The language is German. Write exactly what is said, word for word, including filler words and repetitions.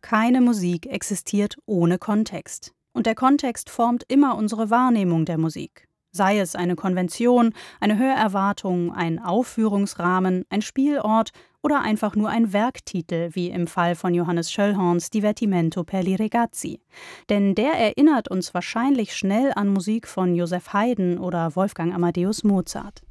Keine Musik existiert ohne Kontext. Und der Kontext formt immer unsere Wahrnehmung der Musik. Sei es eine Konvention, eine Hörerwartung, ein Aufführungsrahmen, ein Spielort oder einfach nur ein Werktitel, wie im Fall von Johannes Schöllhorns Divertimento per li ragazzi. Denn der erinnert uns wahrscheinlich schnell an Musik von Joseph Haydn oder Wolfgang Amadeus Mozart.